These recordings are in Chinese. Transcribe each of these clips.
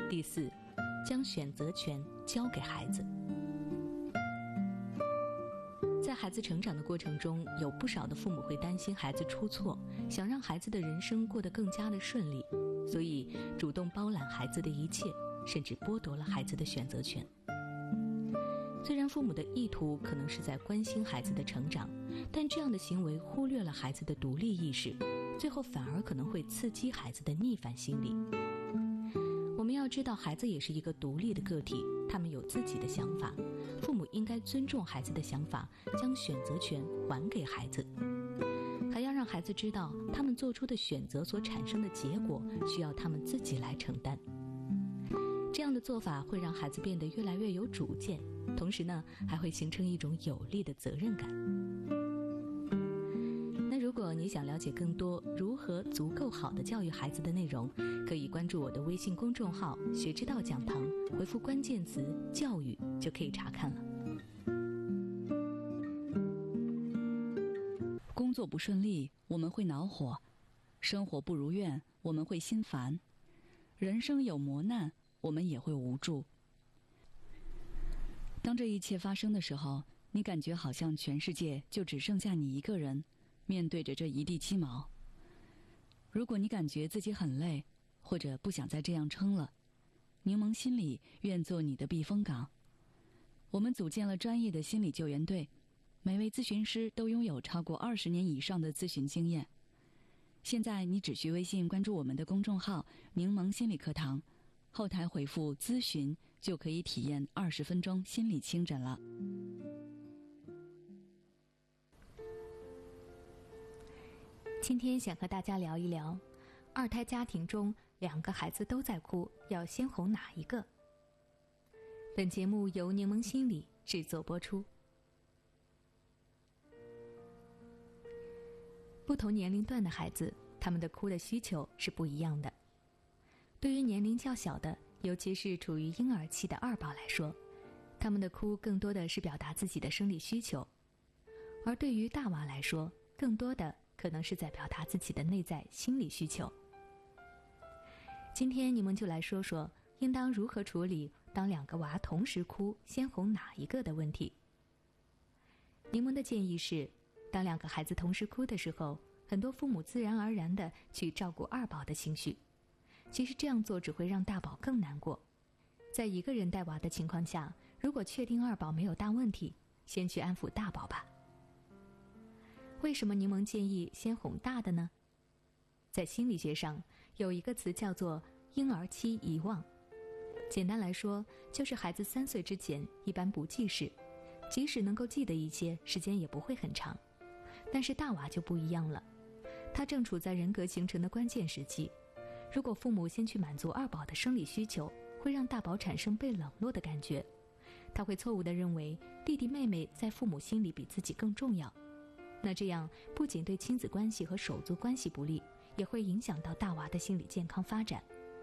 第四，将选择权交给孩子。在孩子成长的过程中，有不少的父母会担心孩子出错，想让孩子的人生过得更加的顺利，所以主动包揽孩子的一切，甚至剥夺了孩子的选择权。虽然父母的意图可能是在关心孩子的成长，但这样的行为忽略了孩子的独立意识，最后反而可能会刺激孩子的逆反心理。我们要知道，孩子也是一个独立的个体，他们有自己的想法，父母应该尊重孩子的想法，将选择权还给孩子，还要让孩子知道，他们做出的选择所产生的结果需要他们自己来承担。这样的做法会让孩子变得越来越有主见，同时呢，还会形成一种有力的责任感。那如果你想了解更多如何足够好的教育孩子的内容，可以关注我的微信公众号“学之道讲堂”，回复关键词“教育”就可以查看了。 工作不顺利，我们会恼火；生活不如愿，我们会心烦；人生有磨难，我们也会无助。当这一切发生的时候，你感觉好像全世界就只剩下你一个人，面对着这一地鸡毛。如果你感觉自己很累，或者不想再这样撑了，柠檬心理愿做你的避风港。我们组建了专业的心理救援队，每位咨询师都拥有超过20年以上的咨询经验。现在你只需微信关注我们的公众号“柠檬心理课堂”，后台回复“咨询”就可以体验20分钟心理清诊了。 今天想和大家聊一聊，二胎家庭中2个孩子都在哭，要先哄哪一个？本节目由柠檬心理制作播出。不同年龄段的孩子，他们的哭的需求是不一样的。对于年龄较小的，尤其是处于婴儿期的二宝来说，他们的哭更多的是表达自己的生理需求；而对于大娃来说，更多的可能是在表达自己的内在心理需求。今天你们就来说说，应当如何处理当2个娃同时哭，先哄哪一个的问题。柠檬的建议是，当2个孩子同时哭的时候，很多父母自然而然地去照顾二宝的情绪。其实这样做只会让大宝更难过。在一个人带娃的情况下，如果确定二宝没有大问题，先去安抚大宝吧。为什么柠檬建议先哄大的呢？在心理学上有一个词叫做婴儿期遗忘，简单来说就是孩子3岁之前一般不记事，即使能够记得一些，时间也不会很长。但是大娃就不一样了，他正处在人格形成的关键时期。如果父母先去满足二宝的生理需求，会让大宝产生被冷落的感觉，他会错误地认为弟弟妹妹在父母心里比自己更重要。那这样不仅对亲子关系和手足关系不利，也会影响到大娃的心理健康发展。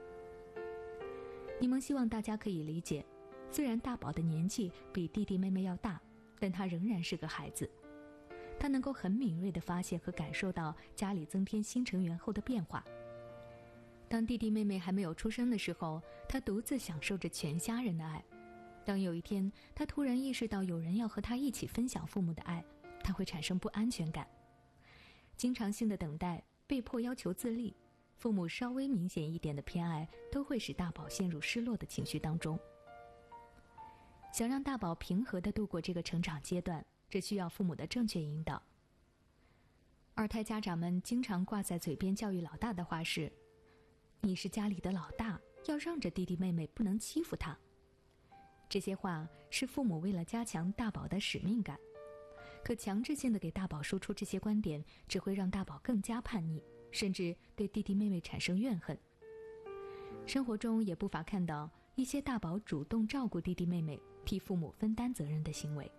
柠檬希望大家可以理解，虽然大宝的年纪比弟弟妹妹要大，但他仍然是个孩子。他能够很敏锐地发现和感受到家里增添新成员后的变化。当弟弟妹妹还没有出生的时候，他独自享受着全家人的爱。当有一天他突然意识到有人要和他一起分享父母的爱，他会产生不安全感。经常性的等待，被迫要求自立，父母稍微明显一点的偏爱，都会使大宝陷入失落的情绪当中。想让大宝平和地度过这个成长阶段，这需要父母的正确引导。二胎家长们经常挂在嘴边教育老大的话是：你是家里的老大，要让着弟弟妹妹，不能欺负他。这些话是父母为了加强大宝的使命感，可强制性的给大宝输出这些观点，只会让大宝更加叛逆，甚至对弟弟妹妹产生怨恨。生活中也不乏看到一些大宝主动照顾弟弟妹妹，替父母分担责任的行为。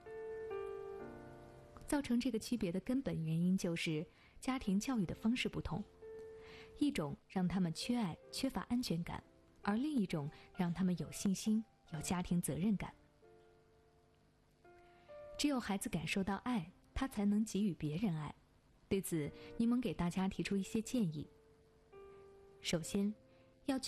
造成这个区别的根本原因就是家庭教育的方式不同，一种让他们缺爱、缺乏安全感，而另一种让他们有信心、有家庭责任感。只有孩子感受到爱，他才能给予别人爱。对此，柠檬给大家提出一些建议。首先，